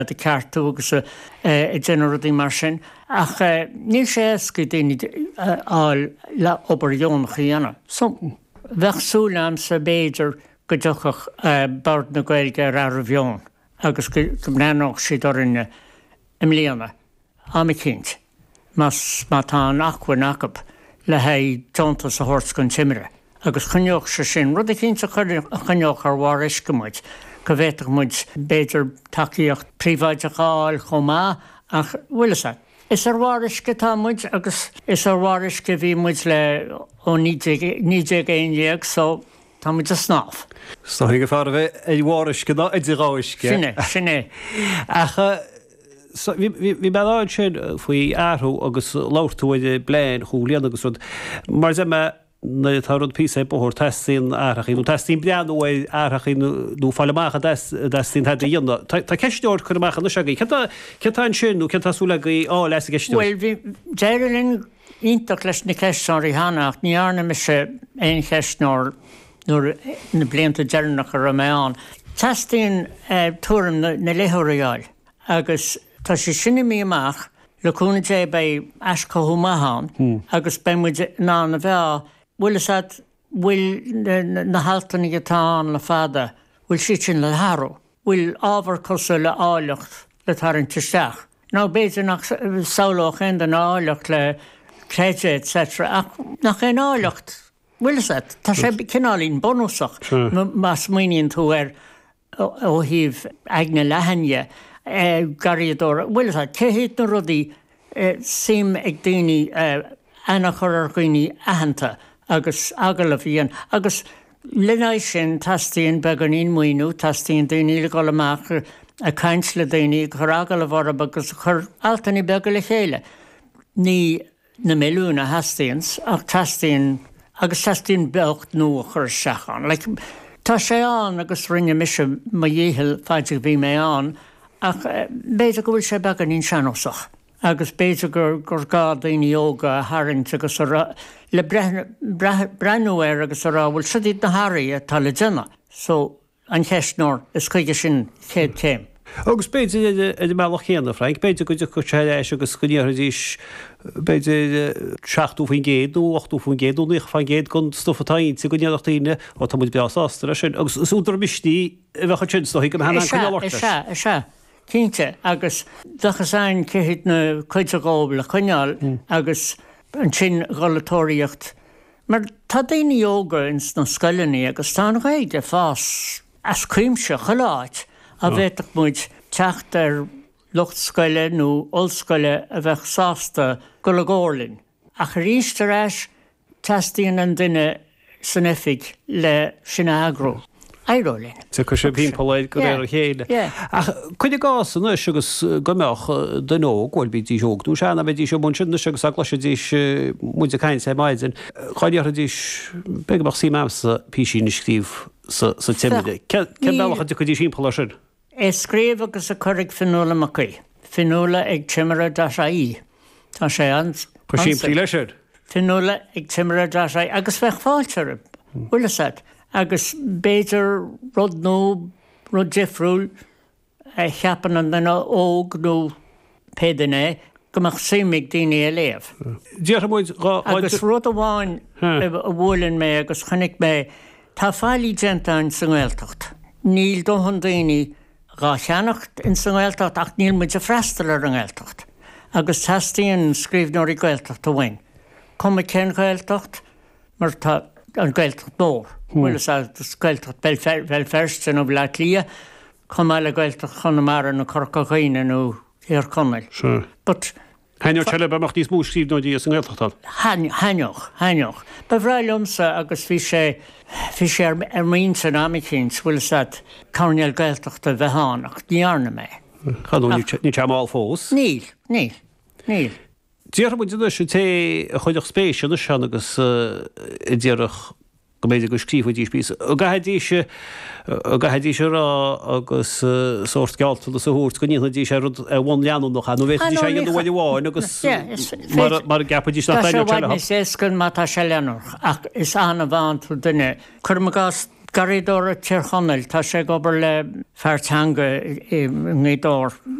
de ceartú agus i generadí mar sin. Ach níl sé go daoine áil le obair dheonach dhéanana. So bheithsúlam sa béidir go deochach bard na Gaeilge ar bheon, agus go mnéanach siad orinne im líana am i cinint. Mas má tá nachhain acab le haid Jontas a hort gon timire. Agus chuneoch se sin rud a cinnte chuneoch ar bhhar iscimuid, go bhéiteach muid béidir takeíocht príomhaideáil chomá ach bhuiilesa. Is ar bhhar isce tá muid agus is ar bhhar isce bhí muid le ó 19 so tá muid a snáf. So go far bheith é bhhar isce ná idirráisce. Sinné. Bhí meáin sin faoi airthú agus láirtúide bléin chuúlíon agus rud mar me na tarrod písa bóthir testín airachí nó testín breanú é airachí nó fáileach testín head dhéanana. Tá ceistúir chuach na segaí. Cetáin sinú cetasúlagaí leis a ceistú. Well, bhí déirlinn ítach leis na ceistúirí hanaach, níarna me se éon ceistúir nuair na blianta dearnach ar raméán. Testín túram na léthiríáil agus tá sé sinna mí amach leúna dé bei eiscothú maithán agus bemuid ná na bheá bhfuil na haltainnig atá le fada bhfuil si sin le Harú, bhfuil ábhar cosa le áilecht le tarintisteach. Ná béidir nach saolach in den áilecht le créide etc. ach nach é áilecht bhfuil tá sé cinálín bonúsach más muoíonn tú ó híomh aigna lehanne garíadóra bhfuil céhéad na rudaí sim ag daoine ana chur ar gcuoine aitheanta agus agal a bhíon agus lenáid sin tastíonn beganín muoinú tastíonn daoine le go amach a caiint le daoine chur agal a bharb agus chur altainní begal le chéile. Ní na milliúna hastíons ach tastíonn agus tastíonn becht nó chur seachán. Tá sé an agus rinne mise ma dhéhil fáidir bhí mé an ach béidir go bhfuil sé beganín seanósach. Agus béidir gur gá daoine óga a haint agus le breanúir agus ará bhfuil siad na Haraí tá le déna. So an cheistnóir is chuige sin chéad céim. Agus béidir meach chéanana Frank, béidir go chuile agus chuníoridís béidir 7,000 nó 8,000 nó 9,000 gon stofatáin sa goneachtaíine ó tá muid beásástra sin agus údar mistí bheitcha tinstoí go hena chuáirta. Se. Cínte agus dachas ein céhéad na chuide gábal le chuineáil agus an sin ghalatóiríocht. Mar tá daoine óga ins na scoileannaí agus tá réide fás as cuimse choláid a bhéiteach muid teacht ar luchtscoile nó ollscoile a bheith sásta go le gcóirlinn. Ach ríiste éis testíonn an duine san ifig le sinna agró. Airólinn. Tá chu sé bhíonpáid go réir chéile. Chuide gásan agus gomeach den óghil bí dí seogú sena bheith dí se bun sin agus agla sé dís muide caiin sé maidin. Cháidear dís beagach sí memsa písí na scríb sa timide. Ce becha du chu dí símpla sin? Scríb agus a churig finúla macaí. Finúla ag timire daí. Tá sé an síimplí lei siid? Finúla ag timire daí agus bheith fáiltear bhuiile said. Agus béidir rud nó rud difriúil cheapan an dana óg nó pédané gomach simig daoine a léamh. Agus rud amháin a bhfuilinn mé agus chunig mé tá fáilí gentáin san Ghaeltacht. Níl dóhan daoine gá cheannacht in san Ghaeltacht ach níl muid a freistal ar an Ghaeltacht. Agus tastíonn scríbnóirí Ghaeltacht a bhain. Cuma cén Ghaeltacht mar tá an Ghaeltacht nóir. Bhfuil Ghaeltacht bhil ferstin ó bhla lia, chumáile Ghaeltacht chunamara nó corcaghaine nó ar chumail. Hainneoch teile beach níos mú scríbnóidí san Ghaeltacht? Hainneoch. Ba bhráilumsa agus bhí sé ar maon san amicíns bhfuil carneal Ghaeltacht a bheitánach níarna mé. Ní teamáil fós? Níl. Díar muid sé té chuideach spéisiú sean agus i ddíarach go méidir go scríomhdí spís. Gaidí se rá agus sort gealta sa hút go nídí sé rud bhain leanú nach nó bhéit sé bhfuil bháin agus mar gapadí sé gon má tá sé leanúch ach is anna bhaintú duine chuma gás garídóra tíorchonil tá sé gobar le feartanga ngédór